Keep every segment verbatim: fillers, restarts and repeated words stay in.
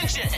attention.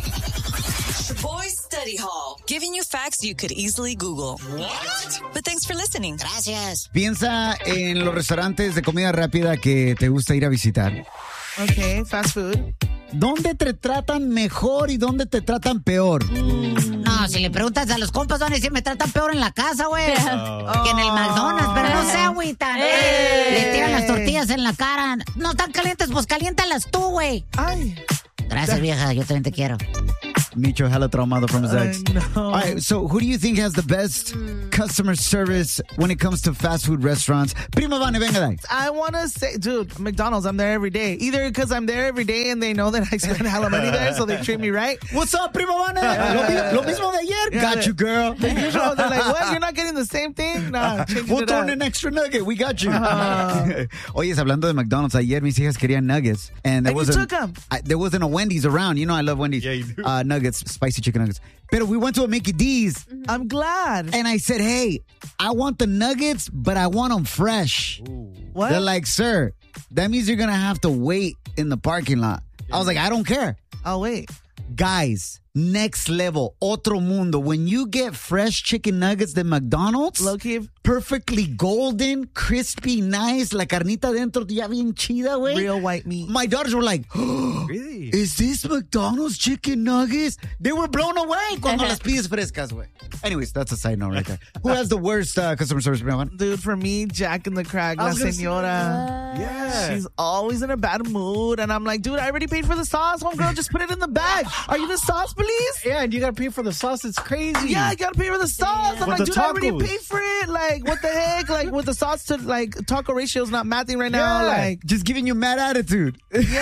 Shaboy Study Hall, giving you facts you could easily Google. What? But thanks for listening. Gracias. Piensa en los restaurantes de comida rápida que te gusta ir a visitar. Okay, fast food. ¿Dónde te tratan mejor y dónde te tratan peor? Mm. No, si le preguntas a los compas, van a decir, me tratan peor en la casa, güey. Oh. Que en el McDonald's, pero no se agüitan. Hey. Le tiran las tortillas en la cara. No están calientes, pues caliéntalas tú, güey. Ay. Gracias, vieja, yo también te quiero. Micho hella traumado from his ex. I know. All right, so who do you think has the best mm. customer service when it comes to fast food restaurants? Prima Vane, venga de ahí. I want to say, dude, McDonald's, I'm there every day. Either because I'm there every day and they know that I spend hella money there, so they treat me right. What's up, Prima Vane? lo, lo mismo de ayer. Yeah, got you, girl. The usual, they're like, what? You're not getting the same thing? Nah, we'll throw in an extra nugget. We got you. Uh-huh. Oye, hablando de McDonald's, ayer mis hijas querían nuggets. And there and wasn't, you took them. I, there wasn't a Wendy's around. You know I love Wendy's. Yeah, you do. Uh, nuggets, spicy chicken nuggets. Pero we went to a Mickey D's. I'm glad. And I said, hey, I want the nuggets, but I want them fresh. Ooh. What? They're like, sir, that means you're going to have to wait in the parking lot. Yeah. I was like, I don't care. I'll wait. Guys, next level, otro mundo. When you get fresh chicken nuggets de McDonald's, low key, perfectly golden, crispy, nice, la carnita dentro ya bien chida, güey. Real white meat. My daughters were like, oh, really? Is this McDonald's chicken nuggets? They were blown away cuando las pides frescas, güey. Anyways, that's a side note right there. Who has the worst uh, customer service? Dude, for me, Jack in the Crack, La Senora. Yeah. She's always in a bad mood. And I'm like, dude, I already paid for the sauce. Homegirl, just put it in the bag. Are you the sauce, please? Yeah, and you gotta pay for the sauce. It's crazy. Yeah, I gotta pay for the sauce. I'm With like, the dude, I already tacos. paid for it. Like, what the heck? Like, with the sauce to, like, taco ratio's not mathing right now. Yeah, like, just giving you mad attitude.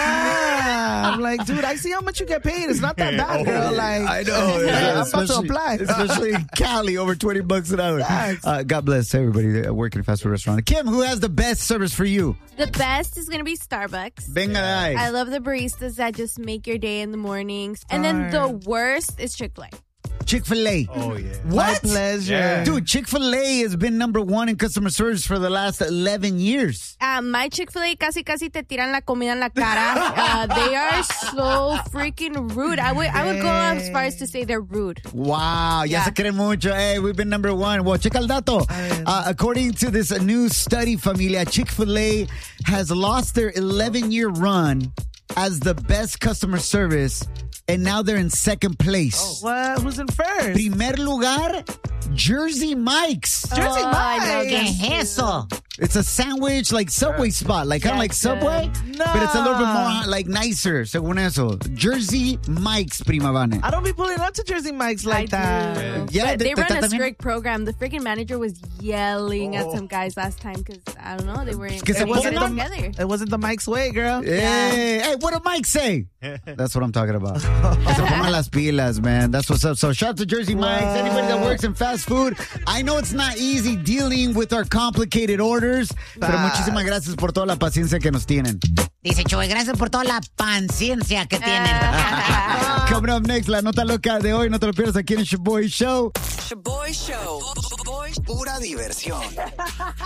Yeah. I'm like, dude, I see how much you get paid. It's not that bad, girl. Like, I know. Yeah, I'm about to apply. Especially in Cali, over twenty bucks an hour. Uh, God bless everybody working at a fast food restaurant. Kim, who has the best service for you? The best is going to be Starbucks. Venga de ahí. I love the baristas that just make your day in the mornings. And then the worst is Chick-fil-A. Chick-fil-A. Oh, yeah. What? My pleasure. Yeah. Dude, Chick-fil-A has been number one in customer service for the last eleven years. Uh, my Chick-fil-A casi casi te tiran la comida en la cara. Uh, they are so freaking rude. I would I would go as far as to say they're rude. Wow, ya Yeah. se creen mucho. Hey, we've been number one. Well, checa el dato. Uh, according to this new study, familia, Chick-fil-A has lost their eleven-year run as the best customer service, and now they're in second place. What? Who's in first? Primer lugar, Jersey Mike's. Jersey Oh, I know, Mike's. ¿Qué es eso? It's a sandwich, like Subway spot, like kind of like Subway, No. but it's a little bit more like nicer, según eso. Jersey Mike's, Prima Vane. I don't be pulling up to Jersey Mike's like I that. do. Yeah, but they- they they- run a también- strict program. The freaking manager was yelling at some guys last time because, I don't know, they were in Que se they wasn't were pongan- together. It wasn't the Mike's way, girl. Hey, hey, what did Mike say? That's what I'm talking about. O se pongan las pilas, man. That's what's up. So shout out to Jersey Mike's. Anybody that works in fast food. I know it's not easy dealing with our complicated orders, pero muchísimas gracias por toda la paciencia que nos tienen. Dice Choy, gracias por toda la paciencia que tienen. Coming up next, la nota loca de hoy. No te lo pierdas aquí en el Shaboy Show. Shaboy Show. Pura diversión.